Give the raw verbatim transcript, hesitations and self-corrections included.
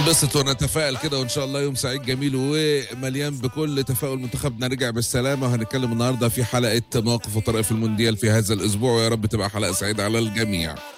ننبسط ونتفائل كده، وان شاء الله يوم سعيد جميل ومليان بكل تفاؤل. منتخبنا رجع بالسلامه، وهنتكلم النهارده في حلقه مواقف وطرائف المونديال في هذا الاسبوع، ويا رب تبقى حلقه سعيده على الجميع.